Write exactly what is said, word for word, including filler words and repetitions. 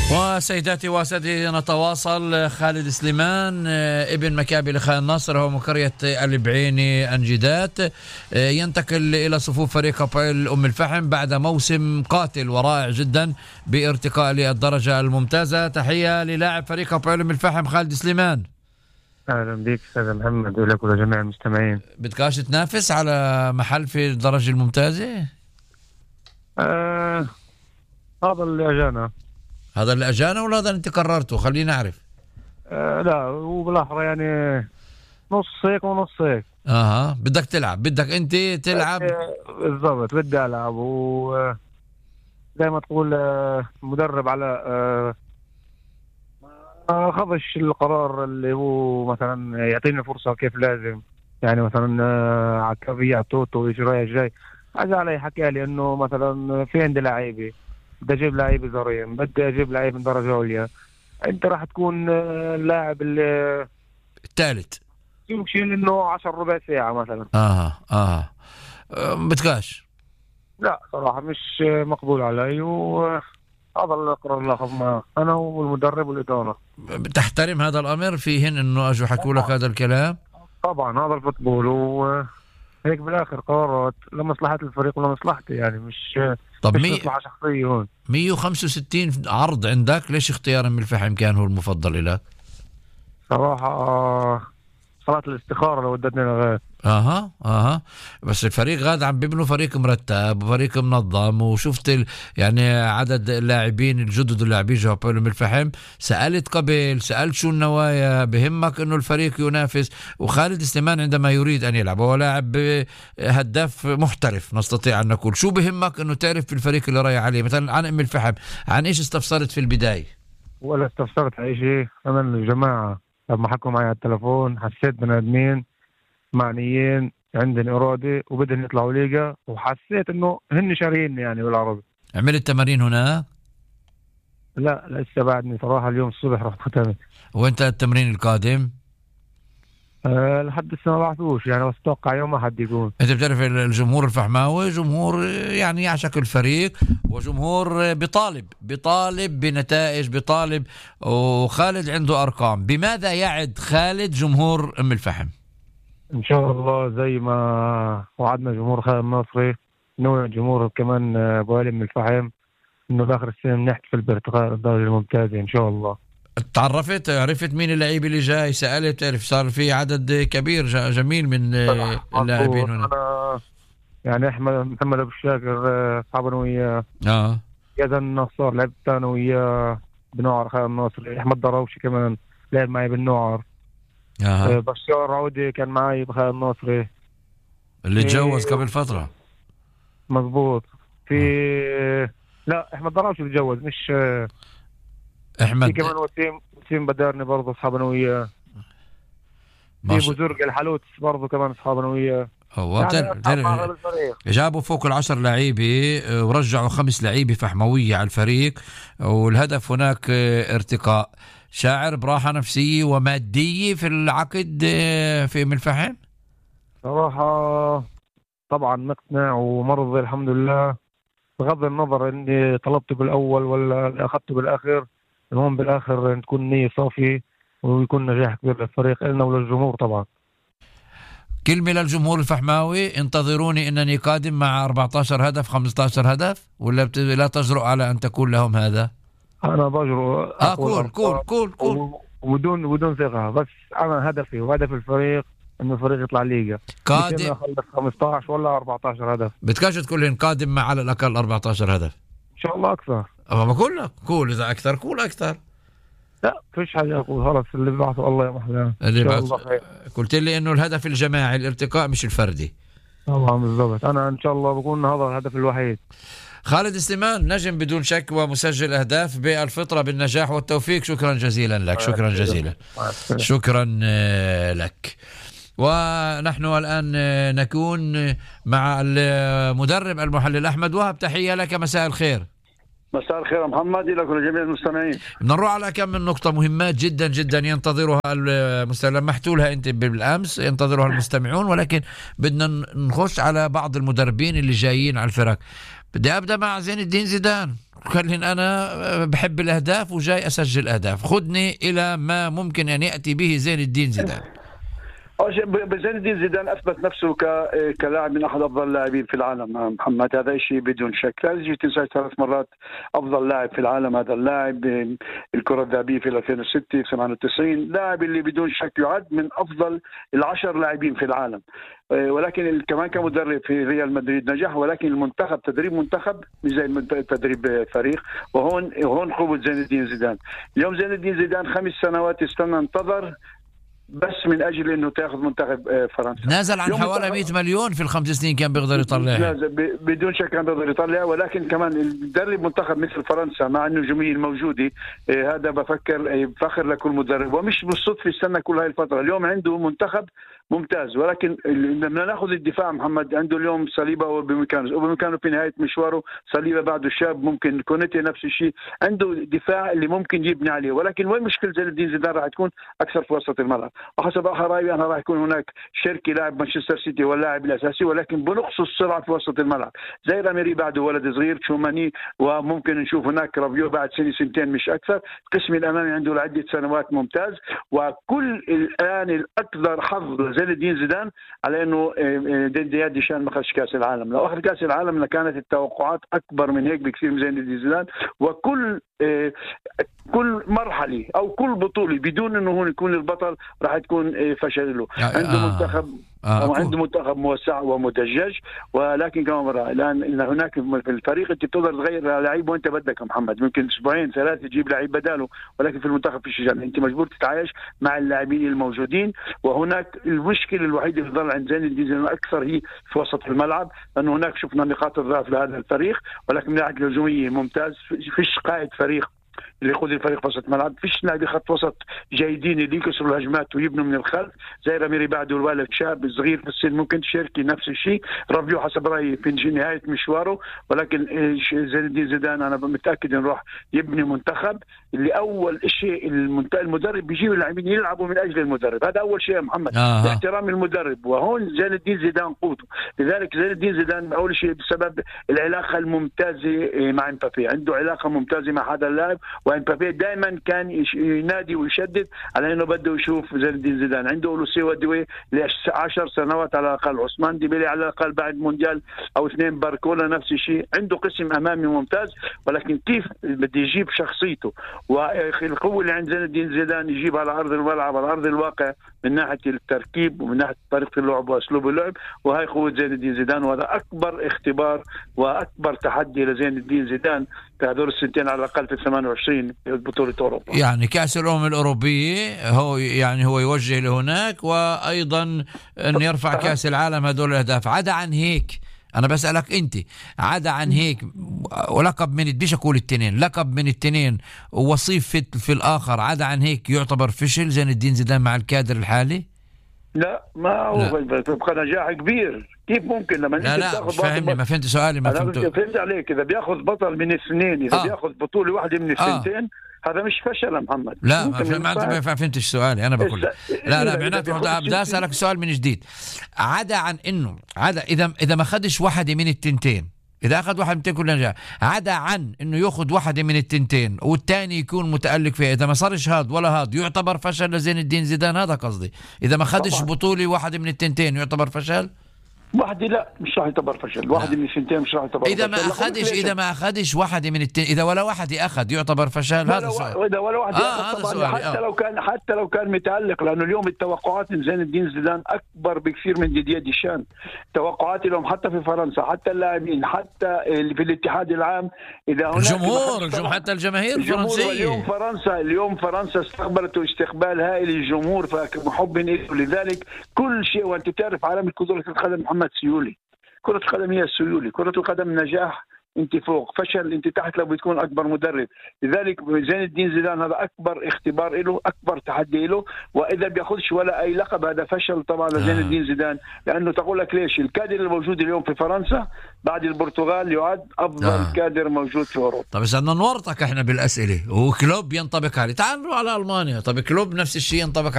وسيداتي وسادتي نتواصل. خالد سليمان ابن مكابي لخان الناصر هو من قرية البعيني أنجدات ينتقل إلى صفوف فريق أبويل أم الفحم بعد موسم قاتل ورائع جدا بارتقاء للدرجة الممتازة. تحية للاعب فريق أبويل أم الفحم خالد سليمان. أهلا بك أستاذ محمد ولك ولجميع المستمعين. بدكاش تنافس على محل في الدرجة الممتازة؟ آه هذا اللي أجانا. هذا اللي أجانا ولا هذا أنت قررته؟ خلينا نعرف. آه لا وبالأحرى يعني نص هيك ونص هيك. اها بدك تلعب، بدك انت تلعب. آه بالضبط بدي ألعب، و زي ما تقول آه مدرب على آه ما خذش القرار اللي هو مثلا يعطيني فرصة كيف لازم، يعني مثلا آه عكابية توتو وإيش رايح جاي. أجا علي حكى لي إنه مثلا في عندي لعيبة بدي أجيب لعيبة زارين، بدي أجيب لعيب من درجة عليا، أنت راح تكون اللاعب الثالث يمكن إنه عشر ربع ساعة مثلا. آه آه بتكاش. لا صراحة مش مقبول علي، وهذا القرار اللي أخذناه أنا والمدرب والإدارة. بتحترم هذا الأمر فيهن إنه أجوا حكوا لك هذا الكلام؟ طبعا هذا الفوتبول، وهيك بالآخر قرارات لمصلحة الفريق ولمصلحتي، يعني مش طب مش مي... مصلحة شخصية هون. مية وخمسة وستين عرض عندك، ليش اختيار أم الفحم كان هو المفضل لك؟ صراحة آه صلاة الاستخارة لو ودتني لغاية. اها اها بس الفريق غاد عم بيبنوا فريق مرتب وفريق منظم، وشفت ال... يعني عدد اللاعبين الجدد اللاعبين جو أبويل أم الفحم. سألت قبل، سألت شو النوايا، بهمك انه الفريق ينافس. وخالد سليمان عندما يريد ان يلعب هو لاعب هداف محترف نستطيع ان نقول. شو بهمك انه تعرف في الفريق اللي رايح عليه؟ مثلا عن أم الفحم عن ايش استفسرت في البداية؟ ولا استفسرت اي شيء، انا الجماعة لما حكوا معي على التلفون حسيت بني ادمين معنيين عندن إرادة وبدهم يطلعوا ليجا، وحسيت إنه هن شاريني يعني بالعربي. عملت تمارين هناك؟ لا لسه بعدني صراحة، اليوم الصبح رحت ختمت. وانت التمرين القادم؟ أه لحد لسه ما بعثوش يعني، بس اتوقع يوم احد يكون. انت بتعرف الجمهور الفحماوي جمهور يعني يعشق الفريق، وجمهور بيطالب بيطالب بنتائج، بيطالب. وخالد عنده ارقام. بماذا يعد خالد جمهور ام الفحم؟ ان شاء الله زي ما وعدنا جمهور خالد الناصري نوع جمهور كمان بوالي من الفحم، انه باخر السنه بنحتفل بارتقاء الدرجه الممتازه ان شاء الله. تعرفت عرفت مين اللعيب اللي جاي؟ سألت تعرف صار في عدد كبير جميل من اللاعبين هنا. أنا يعني احمد محمد ابو الشاكر اصحابنا وياه، اه يزن النصار لعبت انا وياه بنوعر خالد الناصري. احمد دراوشي كمان لعب معي بالنوعر. آه. بشار عودي كان معي بخالد الناصري اللي تجوز قبل فترة. مزبوط. في آه. لا احمد دراوشي تجوز مش احمد. في كمان وسيم وسيم بدارني برضه اصحابنا وياه. في ابو زرق الحلوت برضه كمان اصحابنا وياه. هو يعني جابوا فوق العشر لعيبه ورجعوا خمس لعيبه فحمويه على الفريق، والهدف هناك ارتقاء. شاعر براحه نفسيه وماديه في العقد في ام الفحم؟ صراحه طبعا مقتنع ومرضي الحمد لله، بغض النظر اني طلبته بالاول ولا اخذته بالاخر. المهم بالاخر تكون نية صافية ويكون نجاح كبير للفريق لنا وللجمهور. طبعا كلمة للجمهور الفحماوي: انتظروني انني قادم مع أربعة عشر هدف خمسة عشر هدف، ولا بت... لا تجرؤ على ان تقول لهم هذا؟ انا بجرؤ اه كول كول كول كول وبدون بدون ثقة، بس انا هدفي وهدف الفريق انه الفريق يطلع ليجا قادم. يخلص خمسة عشر ولا أربعة عشر هدف. بتكاش تقول لهم قادم مع على الاقل أربعة عشر هدف ان شاء الله اكثر. اما بقول لك كول اذا اكثر كول اكثر. لا فيش حاجة أقول، خلاص اللي بعثه الله يا محمد. اللي بعث... قلت لي إنه الهدف الجماعي الارتقاء مش الفردي. طبعا بالضبط، أنا إن شاء الله بكون هذا الهدف الوحيد. خالد سليمان نجم بدون شك ومسجل أهداف بالفطرة بالنجاح والتوفيق. شكرا جزيلا لك. شكرا جزيلا. شكرا لك. ونحن الآن نكون مع المدرب المحلل أحمد وهب. تحية لك، مساء الخير. مساء الخير محمد لك ولجميع المستمعين. بدنا نروح على كم من نقطة مهمات جدا جدا ينتظرها المستمعون، لمحت لها أنت بالأمس ينتظرها المستمعون، ولكن بدنا نخش على بعض المدربين اللي جايين على الفرق. بدي أبدأ مع زين الدين زيدان. خلين أنا بحب الأهداف وجاي أسجل أهداف، خدني إلى ما ممكن أن يأتي به زين الدين زيدان. زين الدين زيدان اثبت نفسه ك... كلاعب من احد افضل اللاعبين في العالم محمد، هذا شيء بدون شك. لا تجي تنسى ثلاث مرات افضل لاعب في العالم، هذا اللاعب الكره الذهبيه في ألفين وستة ثمانية وتسعين، لاعب اللي بدون شك يعد من افضل العشر لاعبين في العالم. ولكن كمان كمدرب في ريال مدريد نجح، ولكن المنتخب تدريب منتخب مش زي تدريب فريق، وهون هون قوه زين الدين زيدان. اليوم زين الدين زيدان خمس سنوات استنى انتظر بس من اجل انه تاخذ منتخب فرنسا. نازل عن حوالي مئة مليون في الخمس سنين كان بيقدر يطلعها. نازل بدون شك كان بيقدر يطلعها، ولكن كمان يدرب منتخب مثل فرنسا مع النجوميه الموجوده، إيه هذا بفكر إيه فخر لكل مدرب، ومش بالصدفه استنى كل هاي الفتره. اليوم عنده منتخب ممتاز، ولكن لما ناخذ الدفاع محمد عنده اليوم صليبه وبمكانه وبمكانه في نهايه مشواره، صليبه بعده شاب، ممكن كونيتي نفس الشيء، عنده دفاع اللي ممكن يبني عليه. ولكن وين مشكله زين الدين زيدان راح تكون اكثر في وسط الملعب، وحسب اخر رايي انا راح يكون هناك شركه لاعب مانشستر سيتي واللاعب الاساسي، ولكن بنقص السرعه في وسط الملعب، زي راميري بعده ولد صغير، تشوماني، وممكن نشوف هناك رافيو بعد سنه سنتين مش اكثر. القسم الامامي عنده لعده سنوات ممتاز، وكل الان الاكثر حظ زين الدين زيدان على انه ديان ديشان ما اخذش كاس العالم. لو اخذ كاس العالم لكانت التوقعات اكبر من هيك بكثير من زين الدين زيدان، وكل كل مرحله او كل بطوله بدون انه هو يكون البطل راح تكون فشل له. عنده آه. منتخب آه. عنده منتخب موسع ومدجج، ولكن كمان مرة الان هناك في الفريق انت بتقدر تغير لعيب وانت بدك محمد، ممكن اسبوعين ثلاثه تجيب لعيب بداله، ولكن في المنتخب في شجاع انت مجبور تتعايش مع اللاعبين الموجودين. وهناك المشكله الوحيده اللي ظل عند زين الدين زيدان اكثر هي في وسط الملعب، لانه هناك شفنا نقاط الضعف لهذا الفريق، ولكن من ناحيه الهجوميه ممتاز، فيش قائد فريق اللي يقود الفريق في وسط الملعب، فيش لاعبي خط وسط جيدين اللي يكسروا الهجمات ويبنوا من الخلف زي راميري بعده الولد شاب صغير في السن، ممكن تشاركي نفس الشيء. رافيو حسب رايي في نهايه مشواره، ولكن زين الدين زيدان انا متاكد انه راح يبني منتخب اللي اول شيء المدرب بيجيب اللاعبين يلعبوا من اجل المدرب، هذا اول شيء يا محمد. آه. احترام المدرب، وهون زين الدين زيدان قوته. لذلك زين الدين زيدان اول شيء بسبب العلاقه الممتازه مع امبابي، عنده علاقه ممتازه مع هذا اللاعب، وامبابي دائما كان ينادي ويشدد على انه بده يشوف زين الدين زيدان. عنده لوسيو ودوي لعشر سنوات على الاقل، عثمان ديمبلي على الاقل بعد مونديال او اثنين، باركولا نفس الشيء، عنده قسم امامي ممتاز، ولكن كيف بده يجيب شخصيته والقوه اللي عند زين الدين زيدان يجيبها على ارض الملعب على ارض الواقع من ناحيه التركيب ومن ناحيه طريقه اللعب واسلوب اللعب، وهي قوه زين الدين زيدان. وهذا اكبر اختبار واكبر تحدي لزين الدين زيدان في هذول السنتين على الاقل في ثمانية وعشرين بطوله اوروبا. يعني كاس الامم الاوروبيه هو يعني هو يوجه لهناك، وايضا ان يرفع كاس العالم. هذول الاهداف عدا عن هيك انا بسالك انت، عدا عن هيك ولقب من بديش اقول التنين، لقب من التنين ووصيف في, في الاخر، عدا عن هيك يعتبر فشل زين الدين زيدان مع الكادر الحالي؟ لا ما هو بيبقى نجاح كبير. كيف ممكن لما لا لا مش فاهمني، ما فهمت سؤالي، ما فهمت فهمت عليك. اذا بياخذ بطل من اثنين، اذا آه. بياخذ بطوله واحده من الثنتين آه. هذا مش فشل يا محمد. لا ما انت ما فهمتش سؤالي، انا بقول لا لا معناته بدي اسالك سؤال من جديد. عدا عن انه عدا اذا اذا ما خدش واحده من التنتين، اذا اخذ واحد من التنتين كل نجاح، عدا عن انه ياخذ واحده من التنتين والثاني يكون متالق فيها، اذا ما صارش هاد ولا هاد يعتبر فشل لزين الدين زيدان؟ هذا قصدي. اذا ما خدش بطوله واحده من التنتين يعتبر فشل؟ واحدة لا مش راح يعتبر فشل، واحدة من الثنتين مش راح يعتبر إذا ما أخذش إذا ما أخذش واحدة من التنين، إذا ولا واحدة أخذ يعتبر فشل؟ هذا سؤال. إذا ولا واحدة آه هذا سؤال. حتى آه. لو كان حتى لو كان متألق، لأنه اليوم التوقعات من زين الدين زيدان أكبر بكثير من ديديان ديشان. توقعات لهم حتى في فرنسا، حتى اللاعبين، حتى في الاتحاد العام، إذا هناك الجمهور الجمهور حتى الجماهير الفرنسية. اليوم فرنسا اليوم فرنسا استقبلته استقبال هائل الجمهور، فمحب له. لذلك كل شيء، وأنت تعرف عالم كرة القدم محمد سيولي، كرة القدم هي السيولي، كرة القدم نجاح انت فوق، فشل انت تحت لو بتكون اكبر مدرب. لذلك زين الدين زيدان هذا اكبر اختبار له، اكبر تحدي له، واذا بياخذش ولا اي لقب هذا فشل طبعا لزين الدين زيدان. لانه تقول لك ليش الكادر الموجود اليوم في فرنسا بعد البرتغال يعد افضل آه. كادر موجود في اوروبا. طب اذا بدنا نورطك احنا بالاسئله، وكلوب ينطبق عليه، تعال نروح على المانيا. طب كلوب نفس الشيء ينطبق